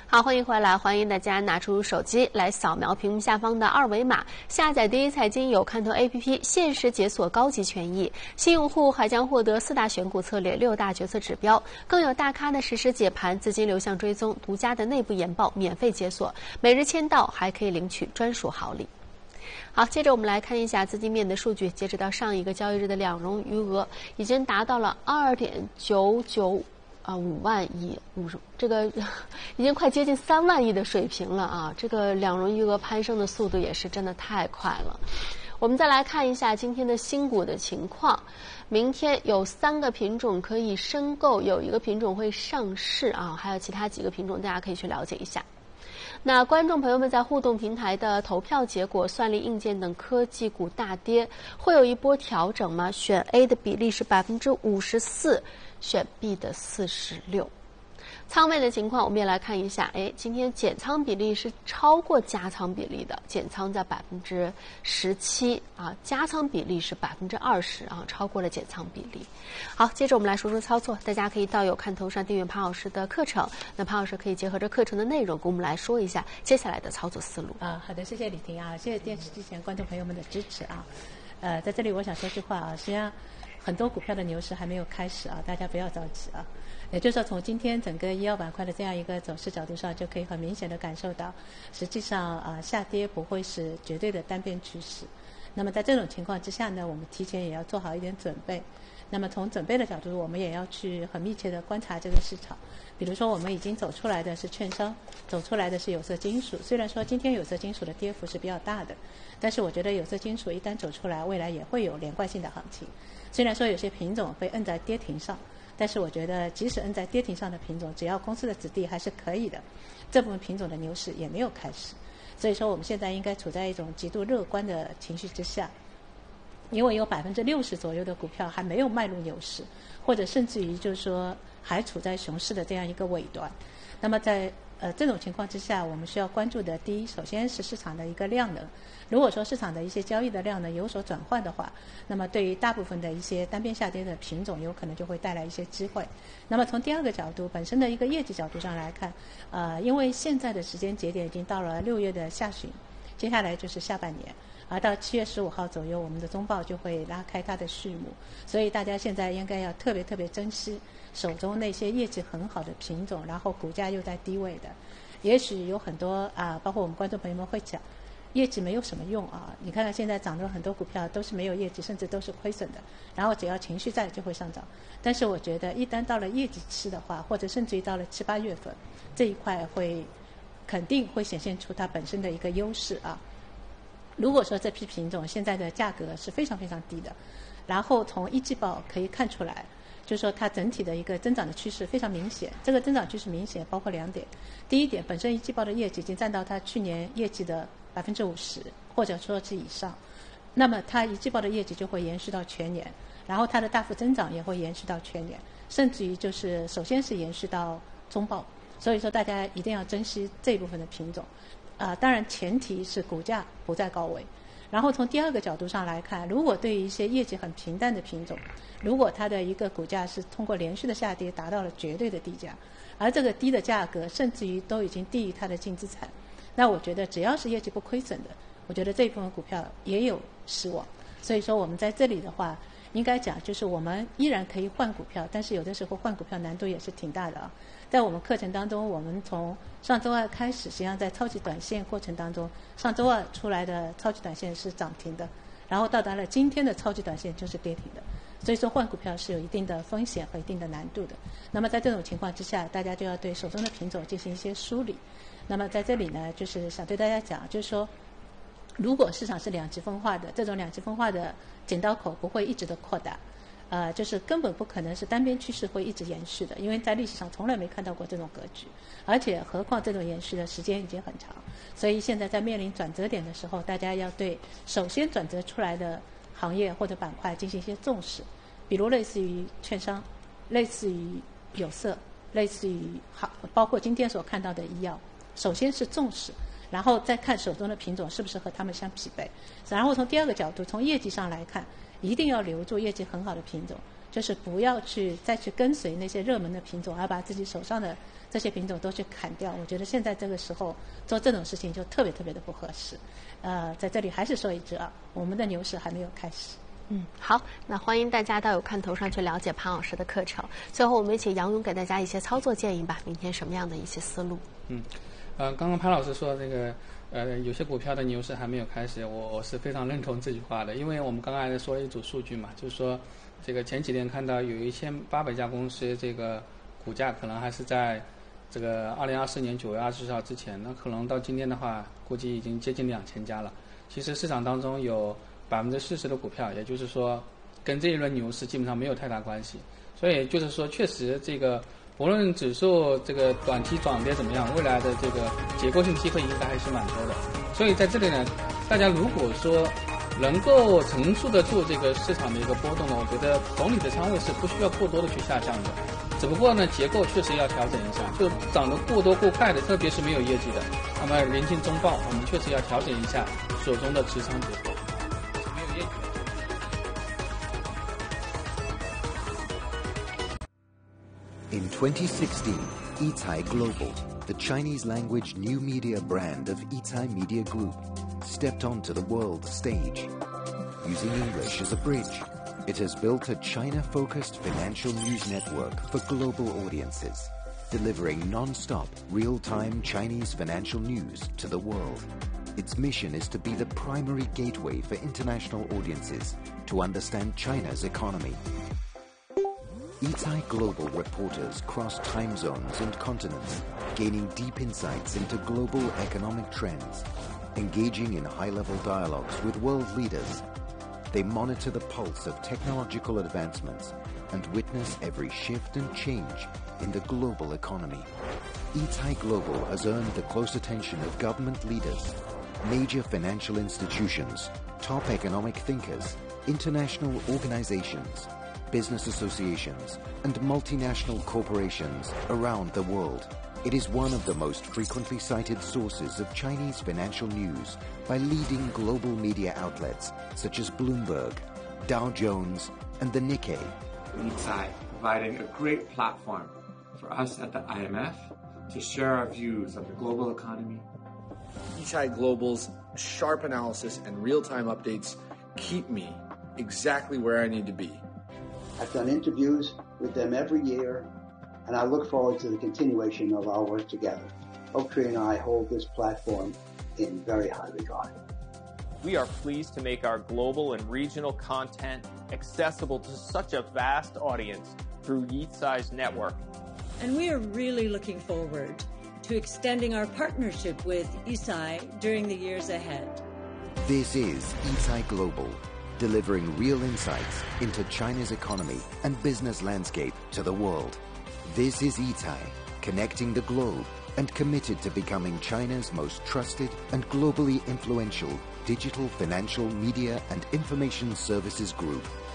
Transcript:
好，欢迎回来，欢迎大家拿出手机来扫描屏幕下方的二维码，下载第一财经有看头 APP， 限时解锁高级权益。新用户还将获得4大选股策略、6大决策指标，更有大咖的实时解盘、资金流向追踪、独家的内部研报免费解锁，每日签到还可以领取专属好礼。好，接着我们来看一下资金面的数据。截止到上一个交易日的两融余额已经达到了2.995万亿，这个已经快接近3万亿的水平了啊！这个两融余额攀升的速度也是真的太快了。我们再来看一下今天的新股的情况。明天有3个品种可以申购，有1个品种会上市啊，还有其他几个品种大家可以去了解一下。那观众朋友们在互动平台的投票结果，算力硬件等科技股大跌，会有一波调整吗？选 A 的比例是54%，选 B 的46%。仓位的情况我们也来看一下，今天减仓比例是超过加仓比例的，减仓在17%啊，加仓比例是20%啊，超过了减仓比例。好，接着我们来说说操作，大家可以到有看头上订阅潘老师的课程，那潘老师可以结合着课程的内容，跟我们来说一下接下来的操作思路。 好的，谢谢李婷啊，谢谢电视机前观众朋友们的支持啊。在这里我想说句话啊，实际上很多股票的牛市还没有开始啊，大家不要着急啊。也就是说，从今天整个医药板块的这样一个走势角度上，就可以很明显的感受到，实际上下跌不会是绝对的单边趋势。那么在这种情况之下呢，我们提前也要做好一点准备。那么从准备的角度，我们也要去很密切的观察这个市场。比如说，我们已经走出来的是券商，走出来的是有色金属。虽然说今天有色金属的跌幅是比较大的，但是我觉得有色金属一旦走出来，未来也会有连贯性的行情。虽然说有些品种被摁在跌停上，但是我觉得即使摁在跌停上的品种，只要公司的质地还是可以的，这部分品种的牛市也没有开始。所以说我们现在应该处在一种极度乐观的情绪之下，因为有60%左右的股票还没有迈入牛市，或者甚至于就是说还处在熊市的这样一个尾端。那么在这种情况之下，我们需要关注的第一，首先是市场的一个量能。如果说市场的一些交易的量能有所转换的话，那么对于大部分的一些单边下跌的品种，有可能就会带来一些机会。那么从第二个角度，本身的一个业绩角度上来看，因为现在的时间节点已经到了6月的下旬，接下来就是下半年。而到7月15号左右，我们的中报就会拉开它的序幕，所以大家现在应该要特别珍惜手中那些业绩很好的品种，然后股价又在低位的。也许有很多包括我们观众朋友们会讲，业绩没有什么用啊！你看看现在涨的很多股票都是没有业绩，甚至都是亏损的，然后只要情绪在就会上涨。但是我觉得一旦到了业绩期的话，或者甚至于到了7、8月份，这一块肯定会显现出它本身的一个优势啊。如果说这批品种现在的价格是非常低的，然后从一季报可以看出来，就是说它整体的一个增长的趋势非常明显。这个增长趋势明显包括2点。第一点，本身一季报的业绩已经占到它去年业绩的50%，或者说是以上，那么它一季报的业绩就会延续到全年，然后它的大幅增长也会延续到全年，甚至于就是首先是延续到中报。所以说大家一定要珍惜这一部分的品种。当然前提是股价不在高位。然后从第二个角度上来看，如果对于一些业绩很平淡的品种，如果它的一个股价是通过连续的下跌达到了绝对的低价，而这个低的价格甚至于都已经低于它的净资产，那我觉得只要是业绩不亏损的，我觉得这一部分股票也有希望。所以说我们在这里的话，应该讲就是我们依然可以换股票，但是有的时候换股票难度也是挺大的啊。在我们课程当中，我们从上周二开始，实际上在超级短线过程当中，上周二出来的超级短线是涨停的，然后到达了今天的超级短线就是跌停的。所以说换股票是有一定的风险和一定的难度的。那么在这种情况之下，大家就要对手中的品种进行一些梳理。那么在这里呢，就是想对大家讲，就是说如果市场是两极分化的，这种两极分化的剪刀口不会一直的扩大，就是根本不可能是单边趋势会一直延续的，因为在历史上从来没看到过这种格局，而且何况这种延续的时间已经很长。所以现在在面临转折点的时候，大家要对首先转折出来的行业或者板块进行一些重视，比如类似于券商，类似于有色，类似于包括今天所看到的医药，首先是重视，然后再看手中的品种是不是和他们相匹配。然后从第二个角度，从业绩上来看，一定要留住业绩很好的品种， 就是不要再去跟随那些热门的品种，而把自己手上的这些品种都去砍掉。我觉得现在这个时候做这种事情就特别特别的不合适。在这里还是说一句啊，我们的牛市还没有开始。 好，那欢迎大家到有看头上去了解潘老师的课程。最后，我们一起杨勇给大家一些操作建议吧。明天什么样的一些思路？ 刚刚潘老师说这个有些股票的牛市还没有开始，我是非常认同这句话的，因为我们刚才说了一组数据嘛，就是说这个前几天看到有1800家公司这个股价可能还是在这个2024年9月20号之前，那可能到今天的话，估计已经接近2000家了。其实市场当中有40%的股票，也就是说跟这一轮牛市基本上没有太大关系。所以就是说，确实这个无论指数这个短期涨跌怎么样，未来的这个结构性机会应该还是蛮多的。所以在这里呢，大家如果说能够承受得住这个市场的一个波动呢，我觉得总体的仓位是不需要过多的去下降的。只不过呢，结构确实要调整一下，就涨得过多过快的，特别是没有业绩的，那么临近中报，我们确实要调整一下手中的持仓结构。没有业绩的。 In 2016, Yitai Global, the Chinese-language new media brand of Yitai Media Group, stepped onto the world stage. Using English as a bridge, it has built a China-focused financial news network for global audiences, delivering non-stop, real-time Chinese financial news to the world. Its mission is to be the primary gateway for international audiences to understand China's economy. Yitai Global reporters cross time zones and continents, gaining deep insights into global economic trends, engaging in high-level dialogues with world leaders. They monitor the pulse of technological advancements and witness every shift and change in the global economy. Yitai Global has earned the close attention of government leaders, major financial institutions, top economic thinkers, international organizations, business associations, and multinational corporations around the world. It is one of the most frequently cited sources of Chinese financial news by leading global media outlets such as Bloomberg, Dow Jones, and the Nikkei. Yitai providing a great platform for us at the IMF to share our views of the global economy. Yitai Global's sharp analysis and real-time updates keep me exactly where I need to be. I've done interviews with them every year, and I look forward to the continuation of our work together. Oaktree and I hold this platform in very high regard. We are pleased to make our global and regional content accessible to such a vast audience through Yitai's network. And we are really looking forward to extending our partnership with Yitai during the years ahead. This is Yitai Global, delivering real insights into China's economy and business landscape to the world. This is Yitai, connecting the globe and committed to becoming China's most trusted and globally influential digital financial media and information services group.